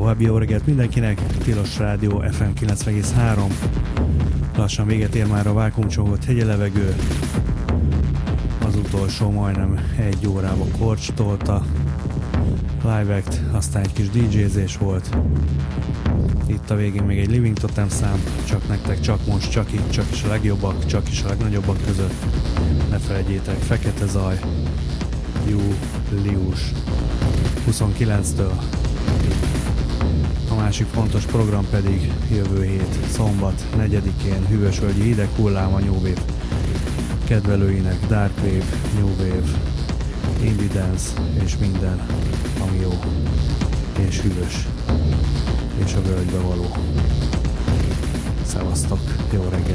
További jó reggelt mindenkinek, Tilos Rádió FM 90,3. Lassan véget ér már a vákuumcsongott hegyi levegő. Az utolsó majdnem egy órába Korcs tolta. Live act, aztán egy kis DJ-zés volt. Itt a végén még egy Living Totem szám, csak nektek, csak most, csak itt, csak is a legjobbak, csak is a legnagyobbak között. Ne felejtjétek, Fekete Zaj, július 29-től. A másik fontos program pedig jövő hét, szombat 4-én hűvösvölgyi hideghullám a New Wave kedvelőinek, Dark Wave, New Wave, Indie Dance és minden, ami jó és hűvös és a völgybe való. Szevasztok, jó reggel!